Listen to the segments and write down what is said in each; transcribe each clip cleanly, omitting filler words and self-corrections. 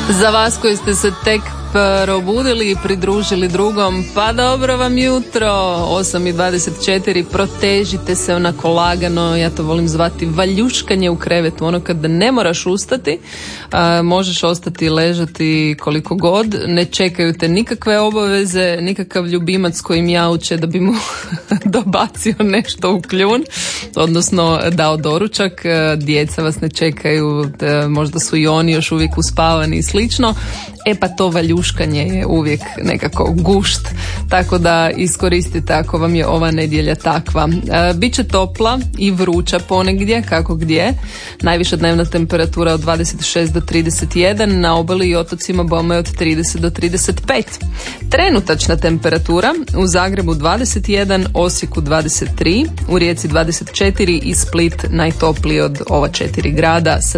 Za vas koji ste se tek probudili i pridružili drugom, pa dobro vam jutro, 8:24, protežite se onako lagano, ja to volim zvati valjuškanje u krevetu, ono kada ne moraš ustati, možeš ostati ležati koliko god, ne čekaju te nikakve obaveze, nikakav ljubimac koji mjauče da bi mu dobacio nešto u kljun, odnosno dao doručak, djeca vas ne čekaju, možda su i oni još uvijek uspavani i slično. Pa to valjuškanje je uvijek nekako gušt, tako da iskoristite ako vam je ova nedjelja takva. Biće topla i vruća ponegdje, kako gdje. Najviša dnevna temperatura od 26 do 31, na obali i otocima bome od 30 do 35. Trenutačna temperatura u Zagrebu 21, Osijeku 23, u Rijeci 24 i Split najtopliji od ova 4 grada sa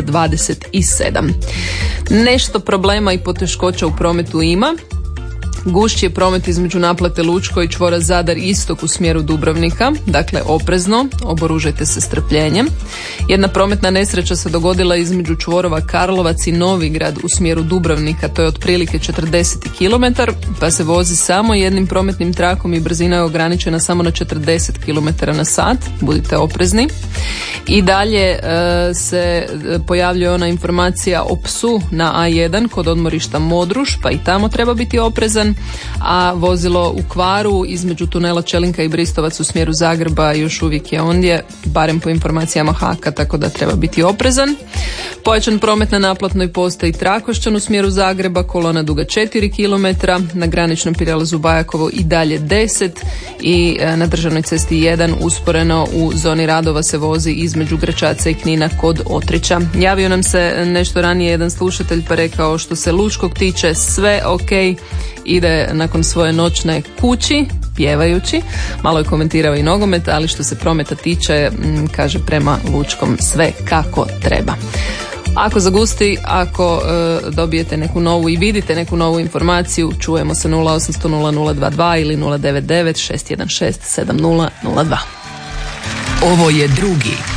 27. Nešto problema i poteškoća u prometu ima. Gušći je promet između naplate Lučko i čvora Zadar istok u smjeru Dubrovnika, dakle oprezno, oboružajte se strpljenjem. Jedna prometna nesreća se dogodila između čvorova Karlovac i Novigrad u smjeru Dubrovnika, to je otprilike 40 km, pa se vozi samo jednim prometnim trakom i brzina je ograničena samo na 40 km na sat, budite oprezni. I dalje se pojavljuje ona informacija o psu na A1 kod odmorišta Modruš, pa i tamo treba biti oprezan, a vozilo u kvaru između tunela Čelinka i Bristovac u smjeru Zagreba još uvijek je ondje, barem po informacijama HAK-a, tako da treba biti oprezan. Pojačan promet na naplatnoj postaji Trakošćan u smjeru Zagreba, kolona duga 4 km, na graničnom prijelazu Bajakovo i dalje 10 i na državnoj cesti 1 usporeno u zoni radova se vozi između Gračaca i Knina kod Otrića. Javio nam se nešto ranije jedan slušatelj pa rekao što se Lučkog tiče sve ok, ide nakon svoje noćne kući pjevajući, malo je komentirao i nogomet, ali što se prometa tiče kaže prema Lučkom sve kako treba. Ako zagusti, ako dobijete neku novu i vidite neku novu informaciju, čujemo se 0800 0022 ili 099 616 7002. Ovo je drugi